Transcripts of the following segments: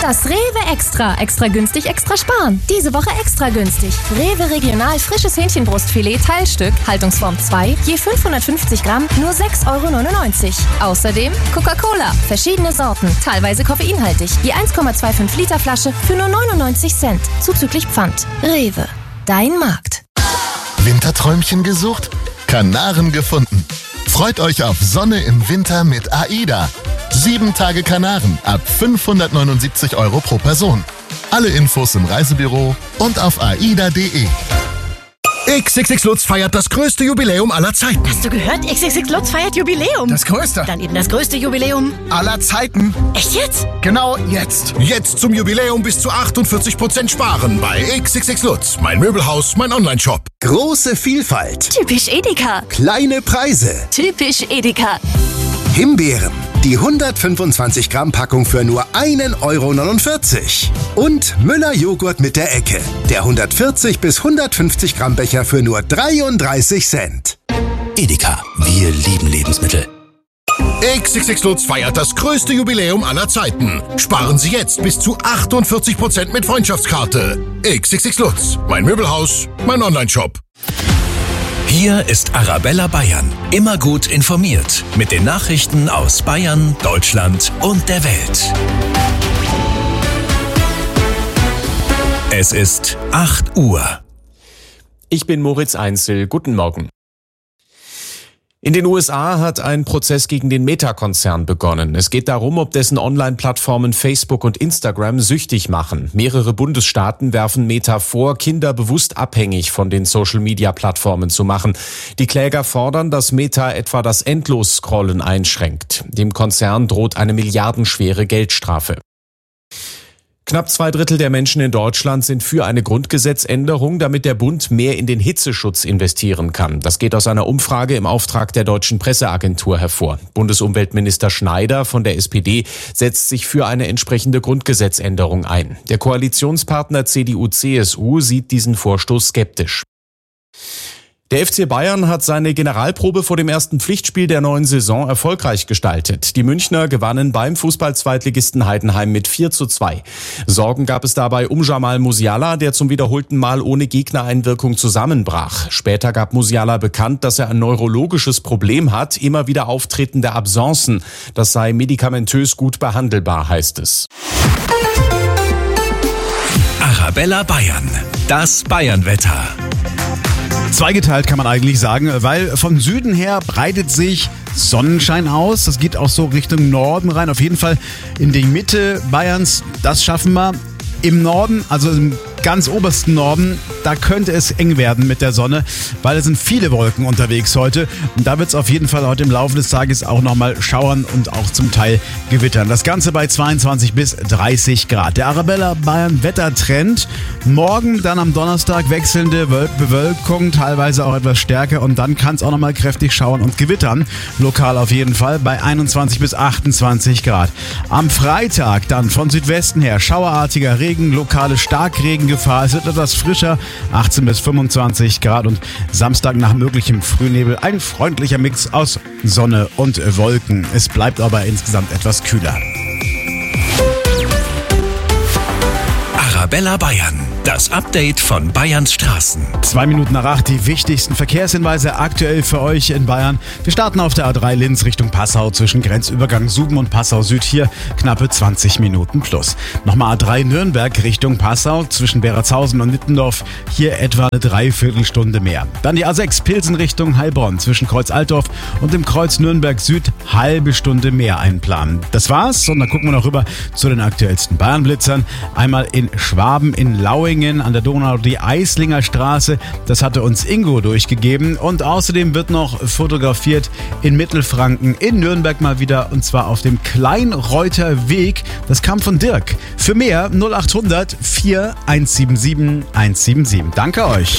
Das Rewe Extra. Extra günstig, extra sparen. Diese Woche extra günstig. Rewe Regional frisches Hähnchenbrustfilet Teilstück, Haltungsform 2, je 550 Gramm, nur 6,99 €. Außerdem Coca-Cola, verschiedene Sorten, teilweise koffeinhaltig, je 1,25 Liter Flasche für nur 99 Cent, zuzüglich Pfand. Rewe, dein Markt. Winterträumchen gesucht? Kanaren gefunden. Freut euch auf Sonne im Winter mit AIDA. 7 Tage Kanaren ab 579 € pro Person. Alle Infos im Reisebüro und auf aida.de. XXX Lutz feiert das größte Jubiläum aller Zeiten. Hast du gehört? XXX Lutz feiert Jubiläum. Das größte. Dann eben das größte Jubiläum Aller Zeiten. Echt jetzt? Genau jetzt. Jetzt zum Jubiläum bis zu 48% sparen bei XXX Lutz. Mein Möbelhaus, mein Onlineshop. Große Vielfalt. Typisch Edeka. Kleine Preise. Typisch Edeka. Himbeeren. Die 125 Gramm Packung für nur 1,49 €. Und Müller Joghurt mit der Ecke. Der 140 bis 150 Gramm Becher für nur 33 Cent. Edeka, wir lieben Lebensmittel. XXX Lutz feiert das größte Jubiläum aller Zeiten. Sparen Sie jetzt bis zu 48% mit Freundschaftskarte. XXX Lutz. Mein Möbelhaus, mein Onlineshop. Hier ist Arabella Bayern. Immer gut informiert. Mit den Nachrichten aus Bayern, Deutschland und der Welt. Es ist 8 Uhr. Ich bin Moritz Einzel. Guten Morgen. In den USA hat ein Prozess gegen den Meta-Konzern begonnen. Es geht darum, ob dessen Online-Plattformen Facebook und Instagram süchtig machen. Mehrere Bundesstaaten werfen Meta vor, Kinder bewusst abhängig von den Social-Media-Plattformen zu machen. Die Kläger fordern, dass Meta etwa das Endlos-Scrollen einschränkt. Dem Konzern droht eine milliardenschwere Geldstrafe. Knapp 2/3 der Menschen in Deutschland sind für eine Grundgesetzänderung, damit der Bund mehr in den Hitzeschutz investieren kann. Das geht aus einer Umfrage im Auftrag der Deutschen Presseagentur hervor. Bundesumweltminister Schneider von der SPD setzt sich für eine entsprechende Grundgesetzänderung ein. Der Koalitionspartner CDU/CSU sieht diesen Vorstoß skeptisch. Der FC Bayern hat seine Generalprobe vor dem ersten Pflichtspiel der neuen Saison erfolgreich gestaltet. Die Münchner gewannen beim Fußball-Zweitligisten Heidenheim mit 4:2. Sorgen gab es dabei um Jamal Musiala, der zum wiederholten Mal ohne Gegnereinwirkung zusammenbrach. Später gab Musiala bekannt, dass er ein neurologisches Problem hat, immer wieder auftretende Absenzen. Das sei medikamentös gut behandelbar, heißt es. Arabella Bayern, das Bayernwetter. Zweigeteilt kann man eigentlich sagen, weil von Süden her breitet sich Sonnenschein aus. Das geht auch so Richtung Norden rein. Auf jeden Fall in die Mitte Bayerns, das schaffen wir. Im Norden, also im ganz obersten Norden, da könnte es eng werden mit der Sonne, weil es sind viele Wolken unterwegs heute. Und da wird es auf jeden Fall heute im Laufe des Tages auch nochmal schauern und auch zum Teil gewittern. Das Ganze bei 22 bis 30 Grad. Der Arabella Bayern Wettertrend. Morgen dann am Donnerstag wechselnde Bewölkung, teilweise auch etwas stärker. Und dann kann es auch nochmal kräftig schauern und gewittern. Lokal auf jeden Fall bei 21 bis 28 Grad. Am Freitag dann von Südwesten her schauerartiger Regen, lokale Starkregengefahr. Es wird etwas frischer, 18 bis 25 Grad und Samstag nach möglichem Frühnebel ein freundlicher Mix aus Sonne und Wolken. Es bleibt aber insgesamt etwas kühler. Arabella Bayern, das Update von Bayerns Straßen. 2 Minuten nach 8, die wichtigsten Verkehrshinweise aktuell für euch in Bayern. Wir starten auf der A3 Linz Richtung Passau zwischen Grenzübergang Suben und Passau Süd. Hier knappe 20 Minuten plus. Nochmal A3 Nürnberg Richtung Passau zwischen Beratshausen und Nittendorf. Hier etwa eine Dreiviertelstunde mehr. Dann die A6 Pilsen Richtung Heilbronn zwischen Kreuz Altdorf und dem Kreuz Nürnberg Süd. Halbe Stunde mehr einplanen. Das war's und dann gucken wir noch rüber zu den aktuellsten Bayernblitzern. Einmal in Schwaben, in Lauingen an der Donau die Eislinger Straße. Das hatte uns Ingo durchgegeben. Und außerdem wird noch fotografiert in Mittelfranken, in Nürnberg mal wieder, und zwar auf dem Kleinreuther Weg. Das kam von Dirk. Für mehr 0800 4177 177. Danke euch.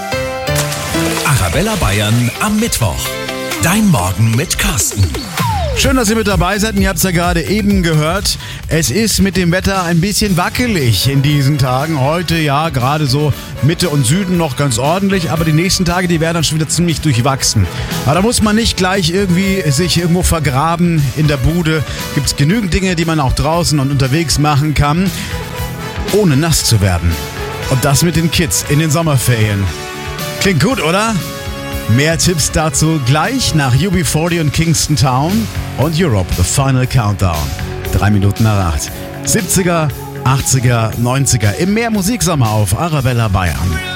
Arabella Bayern am Mittwoch. Dein Morgen mit Carsten. Schön, dass ihr mit dabei seid. Und ihr habt es ja gerade eben gehört. Es ist mit dem Wetter ein bisschen wackelig in diesen Tagen. Heute ja gerade so Mitte und Süden noch ganz ordentlich. Aber die nächsten Tage, die werden dann schon wieder ziemlich durchwachsen. Aber da muss man nicht gleich irgendwie sich irgendwo vergraben in der Bude. Gibt es genügend Dinge, die man auch draußen und unterwegs machen kann, ohne nass zu werden. Und das mit den Kids in den Sommerferien. Klingt gut, oder? Mehr Tipps dazu gleich nach UB40 und Kingston Town und Europe, The Final Countdown. 3 Minuten nach 8. 70er, 80er, 90er im Mehr Musiksommer auf Arabella Bayern.